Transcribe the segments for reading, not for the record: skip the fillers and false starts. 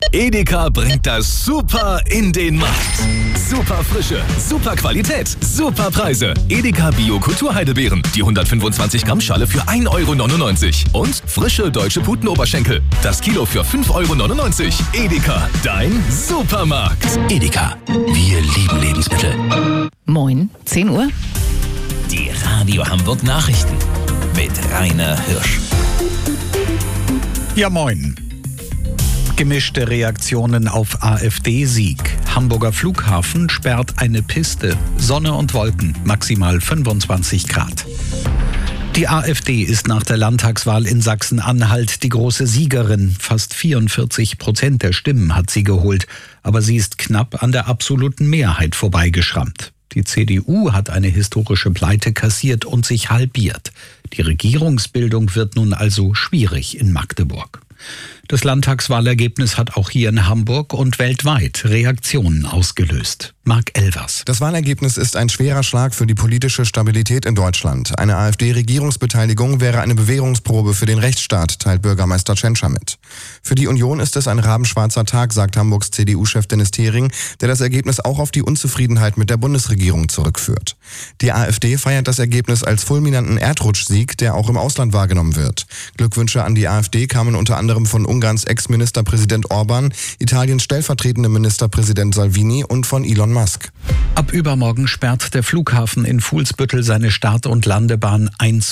Edeka bringt das Super in den Markt. Super Frische, super Qualität, super Preise. Edeka Bio Kulturheidelbeeren. Die 125 Gramm Schale für 1,99 € Und frische deutsche Putenoberschenkel. Das Kilo für 5,99 €. Edeka, dein Supermarkt. Edeka, wir lieben Lebensmittel. Moin, 10 Uhr. Die Radio Hamburg Nachrichten mit Rainer Hirsch. Ja, moin. Gemischte Reaktionen auf AfD-Sieg. Hamburger Flughafen sperrt eine Piste. Sonne und Wolken, maximal 25 Grad. Die AfD ist nach der Landtagswahl in Sachsen-Anhalt die große Siegerin. Fast 44% der Stimmen hat sie geholt. Aber sie ist knapp an der absoluten Mehrheit vorbeigeschrammt. Die CDU hat eine historische Pleite kassiert und sich halbiert. Die Regierungsbildung wird nun also schwierig in Magdeburg. Das Landtagswahlergebnis hat auch hier in Hamburg und weltweit Reaktionen ausgelöst. Marc Elvers. Das Wahlergebnis ist ein schwerer Schlag für die politische Stabilität in Deutschland. Eine AfD-Regierungsbeteiligung wäre eine Bewährungsprobe für den Rechtsstaat, teilt Bürgermeister Tschentscher mit. Für die Union ist es ein rabenschwarzer Tag, sagt Hamburgs CDU-Chef Dennis Thering, der das Ergebnis auch auf die Unzufriedenheit mit der Bundesregierung zurückführt. Die AfD feiert das Ergebnis als fulminanten Erdrutschsieg, der auch im Ausland wahrgenommen wird. Glückwünsche an die AfD kamen unter anderem von Ungarns Ex-Ministerpräsident Orban, Italiens stellvertretendem Ministerpräsident Salvini und von Elon Musk. Ab übermorgen sperrt der Flughafen in Fuhlsbüttel seine Start- und Landebahn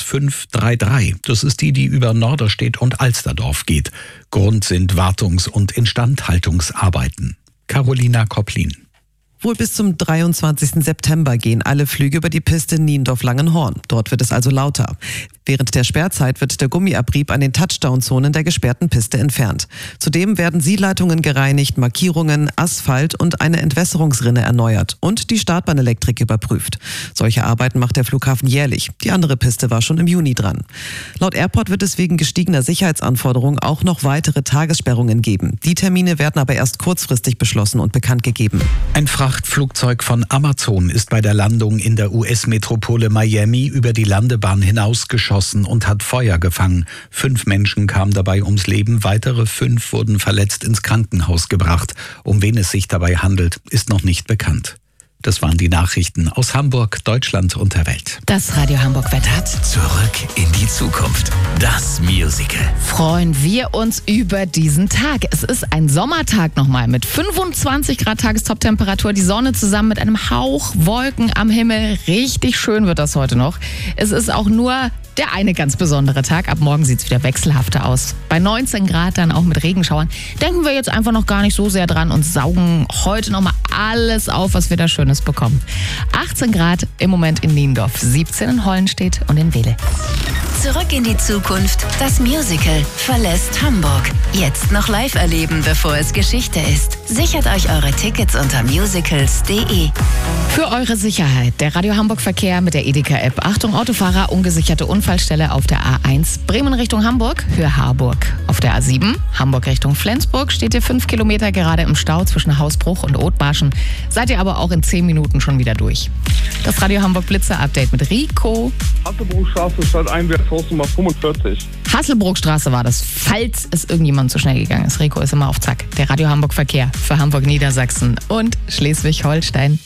1533. Das ist die über Norderstedt und Alsterdorf geht. Grund sind Wartungs- und Instandhaltungsarbeiten. Carolina Kopplin. Wohl bis zum 23. September gehen alle Flüge über die Piste Niendorf-Langenhorn. Dort wird es also lauter. Während der Sperrzeit wird der Gummiabrieb an den Touchdown-Zonen der gesperrten Piste entfernt. Zudem werden Siehleitungen gereinigt, Markierungen, Asphalt und eine Entwässerungsrinne erneuert und die Startbahnelektrik überprüft. Solche Arbeiten macht der Flughafen jährlich. Die andere Piste war schon im Juni dran. Laut Airport wird es wegen gestiegener Sicherheitsanforderungen auch noch weitere Tagessperrungen geben. Die Termine werden aber erst kurzfristig beschlossen und bekannt gegeben. Ein Frachtflugzeug von Amazon ist bei der Landung in der US-Metropole Miami über die Landebahn hinausgeschossen und hat Feuer gefangen. 5 Menschen kamen dabei ums Leben, weitere 5 wurden verletzt ins Krankenhaus gebracht. Um wen es sich dabei handelt, ist noch nicht bekannt. Das waren die Nachrichten aus Hamburg, Deutschland und der Welt. Das Radio Hamburg Wetter hat. Zurück in die Zukunft. Das Musical. Freuen wir uns über diesen Tag. Es ist ein Sommertag nochmal mit 25 Grad Tagestoptemperatur. Die Sonne zusammen mit einem Hauch Wolken am Himmel. Richtig schön wird das heute noch. Es ist auch nur der eine ganz besondere Tag. Ab morgen sieht es wieder wechselhafter aus. Bei 19 Grad dann auch mit Regenschauern. Denken wir jetzt einfach noch gar nicht so sehr dran und saugen heute nochmal alles auf, was wir da Schönes bekommen. 18 Grad im Moment in Niendorf, 17 in Hollenstedt und in Wedel. Zurück in die Zukunft. Das Musical verlässt Hamburg. Jetzt noch live erleben, bevor es Geschichte ist. Sichert euch eure Tickets unter musicals.de. Für eure Sicherheit, der Radio Hamburg Verkehr mit der Edeka-App. Achtung, Autofahrer, ungesicherte Unfallstelle auf der A1 Bremen Richtung Hamburg, Höhe Harburg. Auf der A7 Hamburg Richtung Flensburg steht ihr 5 Kilometer gerade im Stau zwischen Hausbruch und Othmarschen. Seid ihr aber auch in 10 Minuten schon wieder durch. Das Radio Hamburg Blitzer-Update mit Rico. Hasselbruchstraße, Stadteinwärts, Hausnummer 45. Hasselbruchstraße war das, falls es irgendjemand zu schnell gegangen ist. Rico ist immer auf Zack. Der Radio Hamburg Verkehr für Hamburg, Niedersachsen und Schleswig-Holstein.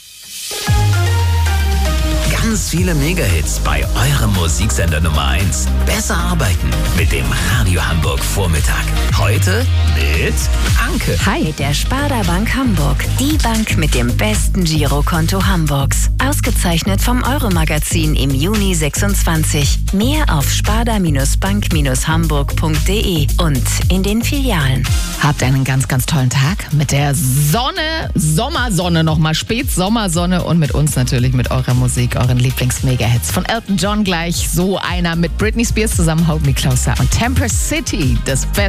Ganz viele Megahits bei eurem Musiksender Nummer 1. Besser arbeiten mit dem Radio Hamburg Vormittag. Heute mit Anke. Hi. Mit der Sparda Bank Hamburg. Die Bank mit dem besten Girokonto Hamburgs. Ausgezeichnet vom Euro-Magazin im Juni 26. Mehr auf sparda-bank-hamburg.de und in den Filialen. Habt einen ganz, ganz tollen Tag mit der Sonne, Sommersonne nochmal, Spätsommersonne und mit uns natürlich mit eurer Musik, euren Lieblings-Mega-Hits. Von Elton John gleich so einer mit Britney Spears zusammen, Hold Me Closer und Temper City, das Beste.